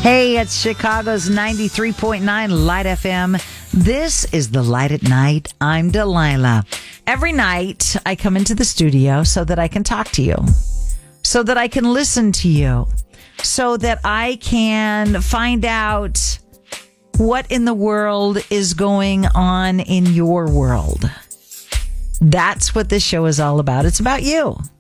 Hey, it's Chicago's 93.9 Light FM. This is the Light at Night. I'm Delilah. Every night I come into the studio so that I can talk to you, so that I can listen to you, so that I can find out what in the world is going on in your world. That's what this show is all about. It's about you.